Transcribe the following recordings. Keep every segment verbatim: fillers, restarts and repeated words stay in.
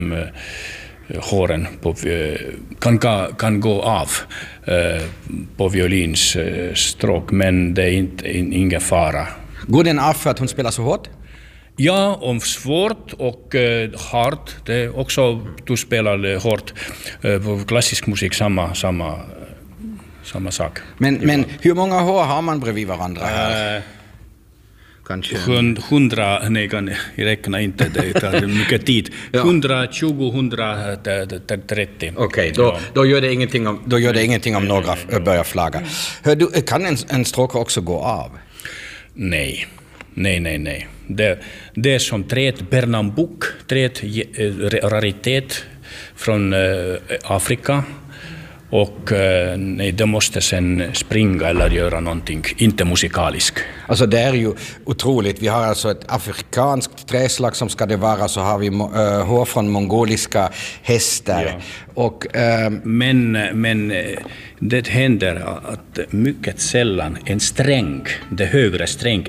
håren på, kan, kan gå av uh, på violins uh, stråk, men det är inte in, ingen fara. Går den av för att hon spelar så hårt? Ja, om svårt och uh, hårt. Det är också, du spelar hårt uh, på klassisk musik, samma, samma, uh, samma sak. Men, men hur många hår har man bredvid varandra här? Uh, Kanske hundra, nej, kan räkna inte, det tar mycket tid. Ja. hundratjugo, hundratrettio. Okej, okay, då, ja. då gör det ingenting om, då gör det ingenting om några börjar flagga. Hör du, kan en, en stråke också gå av? Nej, nej, nej, nej. Det, det är som träet Pernambuk, träet raritet från äh, Afrika. Och eh, nej, det måste sen springa eller göra någonting, inte musikalisk. Alltså det är ju otroligt. Vi har alltså ett afrikanskt träslag som ska det vara, så har vi uh, hår från mongoliska hästar. Ja. Och, uh, men, men det händer att mycket sällan en sträng, det högre sträng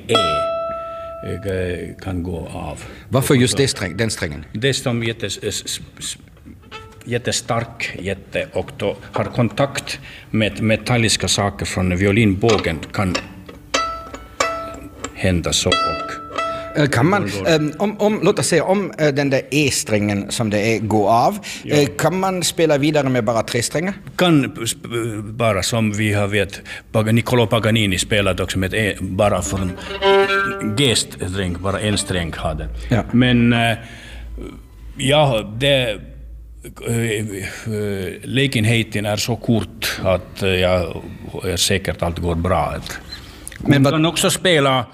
E, kan gå av. Varför just det sträng, den strängen? Det är som jättes, jättestark jätte och då har kontakt med metalliska saker från violinbågen, kan hända så. Och kan man, om, om, låt oss säga, om den där E-strängen som det är går av, ja. Kan man spela vidare med bara tre strängar? Kan bara, som vi har vet, Niccolo Paganini spelade också med E, bara från G-sträng, bara en sträng hade. Ja. Men ja, det lägenheten är så kort att jag är säkert allt går bra. Men man kan också spela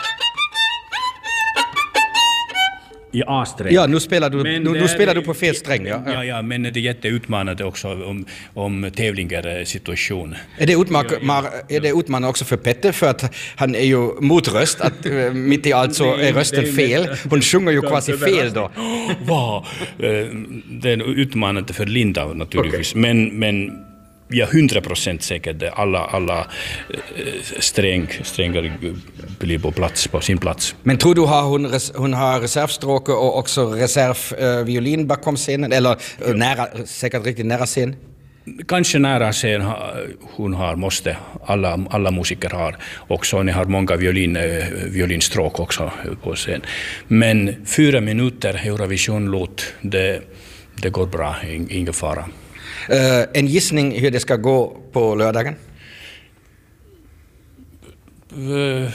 i A-sträng. Ja, nu spelar du, nu, nu spelar du på fel sträng. Ja, ja, ja, men det är jätteutmanande också om, om tävlingar situation. Är det, utman- ja, ja. är det utmanande också för Petter, för att han är ju motröst, att mitt i allt så är rösten fel. Hon sjunger ju quasi fel då. Wow. Det är utmanande för Linda naturligtvis, okay. men, men jag är hundra procent säker att alla, alla sträng, strängar blir på plats, på sin plats. Men tror du har hon, res, hon har reservstråke och också reservviolin uh, bakom scenen? Eller uh, nära, säkert riktigt nära scen? Kanske nära scen hon har, måste. Alla, alla musiker har. Också ni har många violin, uh, violinstråk också på scen. Men fyra minuter Eurovision-låt, det, det går bra, ingen fara. Uh, en gissning hur det ska gå på lördagen? Uh,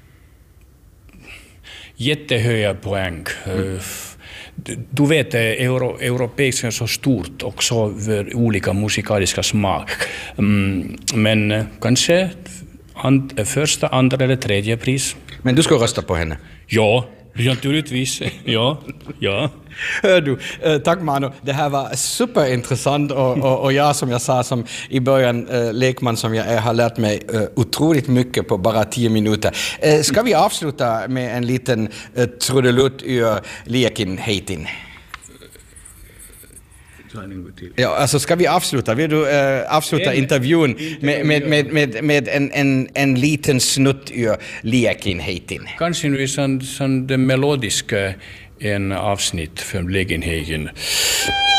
jättehöga poäng. Mm. Uh, du vet, euro, europeiskt är så stort också för olika musikaliska smak. Um, men uh, kanske and, första, andra eller tredje pris. Men du ska rösta på henne? Ja. Naturligtvis, ja, ja. Hör du, eh, tack Manu. Det här var superintressant och, och, och jag, som jag sa som i början, eh, lekman som jag är, har lärt mig eh, otroligt mycket på bara tio minuter. Eh, ska vi avsluta med en liten eh, trudelutt ur Liekin heitin? Ja, alltså ska vi avsluta? Vill du äh, avsluta intervjun med, med, med, med, med en, en, en liten snutt ur Liekin heitin? Kanske nu är det melodiska en avsnitt för Liekin heitin.